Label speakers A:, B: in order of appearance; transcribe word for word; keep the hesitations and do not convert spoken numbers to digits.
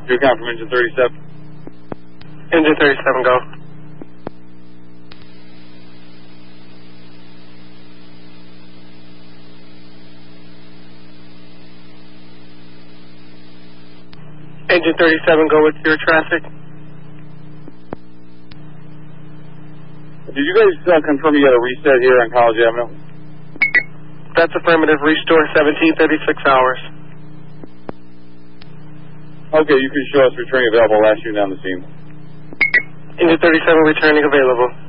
A: Do account from engine thirty-seven.
B: Engine thirty-seven, go. Engine thirty-seven, go with your traffic.
A: Did you guys uh, confirm you got a reset here on College Avenue?
B: That's affirmative. Restore seventeen thirty-six hours.
A: Okay, you can show us returning available last unit on the scene.
B: Engine thirty-seven returning available.